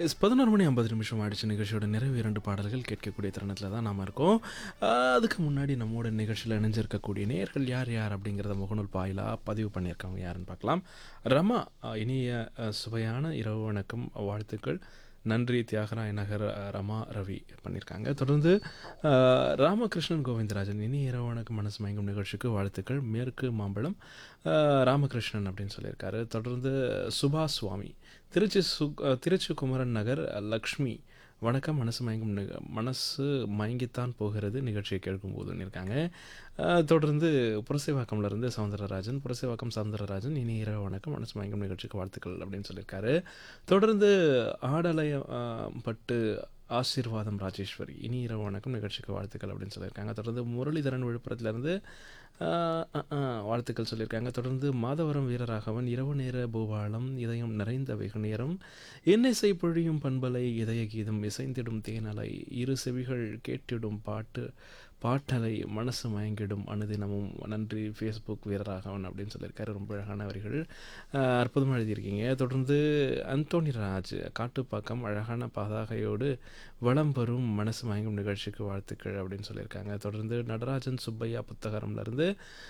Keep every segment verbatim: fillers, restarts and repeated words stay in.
S பதினொன்று மணி ஐம்பது நிமிஷம் ஆயிடுச்சு. நிகழ்ச்சியோட நிறைவு இரண்டு பாடல்கள் கேட்கக்கூடிய தருணத்தில தான் நாம இருக்கோம். அ அதுக்கு முன்னாடி நம்மோட நிகழ்ச்சியில இணைஞ்சிருக்கக்கூடிய நேயர்கள் யார் யார் அப்படிங்கிறத முகநூல் வாயிலா பதிவு பண்ணியிருக்காங்க யாருன்னு பார்க்கலாம். ரமா அ இனிய அ சுவையான இரவு வணக்கம் வாழ்த்துக்கள். நன்றி தியாகராய நகர் அ ரமா ரவி பண்ணியிருக்காங்க. தொடர்ந்து அ ராமகிருஷ்ணன் கோவிந்தராஜன் இனிய இரவு வணக்கம் மனசு மயங்கும் நிகழ்ச்சிக்கு வாழ்த்துக்கள். மேற்கு மாம்பழம் அ ராமகிருஷ்ணன் அப்படின்னு சொல்லியிருக்காரு. தொடர்ந்து சுபாஷ் சுவாமி திருச்சி சு அ திருச்சி குமரன் நகர் அஹ், லக்ஷ்மி வணக்கம் மனசு மயங்கும் நிக மனசு மயங்கித்தான் போகிறது நிகழ்ச்சியை கேட்கும்போதுன்னு இருக்காங்க. அஹ், தொடர்ந்து புரசைவாக்கம்லேருந்து சவுந்தரராஜன் புரசைவாக்கம் சவுந்தரராஜன் இனி இரவு வணக்கம் மனசு மயங்கும் நிகழ்ச்சிக்கு வாழ்த்துக்கள் அப்படின்னு சொல்லியிருக்காரு. தொடர்ந்து ஆடலயம் அஹ், பட்டு ஆசீர்வாதம் ராஜேஸ்வரி இனி இரவு வணக்கம் நிகழ்ச்சிக்கு வாழ்த்துக்கள் அப்படின்னு சொல்லியிருக்காங்க. தொடர்ந்து முரளிதரன் விழுப்புரத்துலேருந்து ஆஹ் அஹ் அஹ் வாழ்த்துக்கள் சொல்லியிருக்காங்க. தொடர்ந்து மாதவரம் வீரராகவன் இரவு நேர பூபாலம் இதயம் நிறைந்த வெகு நேரம் இன்னிசை பொழியும் பண்பலை இதய கீதம் இசைந்திடும் தேனலை இரு செவிகள் கேட்டிடும் பாட்டு பாட்டலை மனசு மயங்கிடும் அனுதினமும் நன்றி ஃபேஸ்புக் வீரராகவன் அப்படின்னு சொல்லியிருக்காரு. ரொம்ப அழகான வரிகள் ஆஹ் அற்புதமாக எழுதியிருக்கீங்க. தொடர்ந்து அந்தோனி ராஜ் காட்டுப்பாக்கம் அழகான பதாகையோடு வளம் வரும் மனசு மயங்கும் நிகழ்ச்சிக்கு வாழ்த்துக்கள் அப்படின்னு சொல்லியிருக்காங்க. தொடர்ந்து நடராஜன் சுப்பையா புத்தகரம்லேருந்து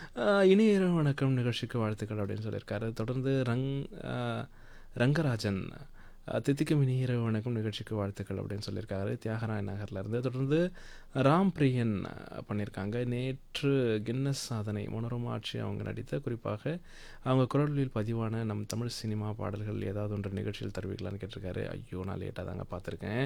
இனிய இரவு வணக்கம் நிகழ்ச்சிக்கு வாழ்த்துக்கள் அப்படின்னு சொல்லியிருக்காரு. தொடர்ந்து ரங் ஆஹ் ரங்கராஜன் அஹ், தித்திக்கும் இனிய இரவு வணக்கம் நிகழ்ச்சிக்கு வாழ்த்துக்கள் அப்படின்னு சொல்லியிருக்காரு தியாகராய நகர்லேருந்து. தொடர்ந்து ராம் பிரியன் அஹ், பண்ணியிருக்காங்க. நேற்று கின்னஸ் சாதனை மனோரமா ஆட்சி அவங்க நடித்த குறிப்பாக அவங்க குரலில் பதிவான நம் தமிழ் சினிமா பாடல்கள் ஏதாவது ஒன்று நிகழ்ச்சியில் தருவீங்களான்னு கேட்டிருக்காரு. ஐயோ நான் லேட்டாக தாங்க பார்த்துருக்கேன்.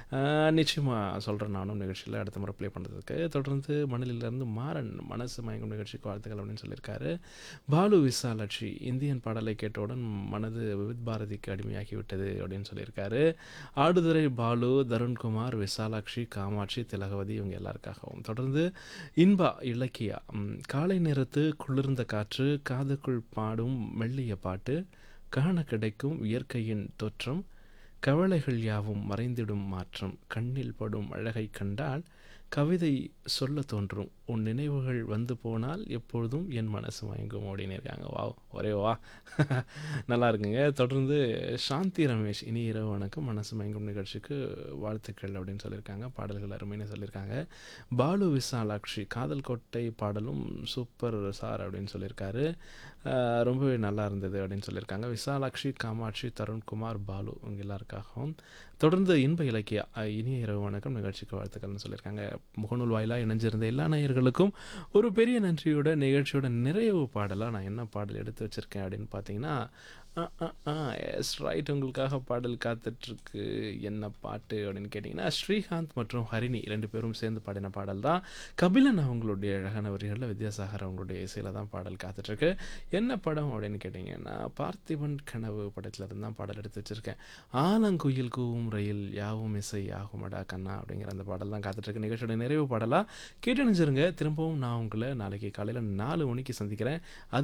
நிச்சயமாக சொல்கிறேன் நானும் நிகழ்ச்சியில் அடுத்த முறை ப்ளே பண்ணுறதுக்கு. தொடர்ந்து மணலிலிருந்து மாறன் மனசு மயங்கும் நிகழ்ச்சிக்கு வாழ்த்துக்கள் அப்படின்னு சொல்லியிருக்காரு. பாலு விசாலாட்சி இந்தியன் பாடலை கேட்டவுடன் மனது விவித் பாரதிக்கு அடிமையாகிவிட்டது அப்படின்னு சொல்லியிருக்காரு. ஆடுதுறை பாலு தருண்குமார் விசாலாட்சி காமாட்சி திலகவதி இவங்க எல்லாருக்காகவும். தொடர்ந்து இன்பா இலக்கியா ம், காலை நேரத்து குளிர்ந்த காற்று காதுக்குள் பாடும் மெல்லிய பாட்டு காண கிடைக்கும் இயற்கையின் தோற்றம் கவலைகள் யாவும் மறைந்திடும் மாற்றம் கண்ணில் படும் அழகை கண்டால் கவிதை சொல்ல தோன்றும் உன் நினைவுகள் வந்து போனால் எப்பொழுதும் என் மனசு மயங்கும் அப்படின்னு இருக்காங்க. வா ஒரே வா நல்லா இருக்குங்க. தொடர்ந்து சாந்தி ரமேஷ் இனி இரவு வணக்கம் மனசு மயங்கும் நிகழ்ச்சிக்கு வாழ்த்துக்கள் அப்படின்னு சொல்லியிருக்காங்க. பாடல்கள் அருமைன்னு சொல்லியிருக்காங்க. பாலு விசாலாட்சி காதல் கோட்டை பாடலும் சூப்பர் சார் அப்படின்னு சொல்லியிருக்காரு. அஹ் ரொம்பவே நல்லா இருந்தது அப்படின்னு சொல்லியிருக்காங்க. விசாலாட்சி காமாட்சி தருண்குமார் பாலு இவங்க எல்லாருக்காகவும். தொடர்ந்து இன்ப இலக்கியா அஹ் இனிய இரவு வணக்கம் நிகழ்ச்சிக்கு வாழ்த்துக்கள்னு சொல்லியிருக்காங்க. முகநூல் வாயிலாக இணைஞ்சிருந்த எல்லா நேயர்களுக்கும் ஒரு பெரிய நன்றியோட நிகழ்ச்சியோட நிறைவு பாடலாக நான் என்ன பாடல் எடுத்து வச்சுருக்கேன் அப்படின்னு பார்த்தீங்கன்னா எஸ் ரைட் உங்களுக்காக பாடல் காத்துட்ருக்கு. என்ன பாட்டு அப்படின்னு கேட்டிங்கன்னா ஸ்ரீகாந்த் மற்றும் ஹரிணி ரெண்டு பேரும் சேர்ந்து பாடின பாடல் தான். கபிலன் அவங்களுடைய அழகான வரிகளில் வித்யாசாகர் அவங்களுடைய இசையில் தான் பாடல் காத்துட்ருக்கு. என்ன படம் அப்படின்னு கேட்டிங்கன்னா பார்த்திபன் கனவு படத்தில் இருந்து தான் பாடல் எடுத்து வச்சுருக்கேன். ஆலங்குயில் கூவும் ரயில் யாவும் இசை யாகுமடா கண்ணா அப்படிங்கிற அந்த பாடல் தான் காத்துட்ருக்கு. நிகழ்ச்சியோட நிறைவு பாடலாக கேட்டு நினைச்சிருங்க. திரும்பவும் நான் உங்களை நாளைக்கு காலையில் நாலு மணிக்கு சந்திக்கிறேன். அது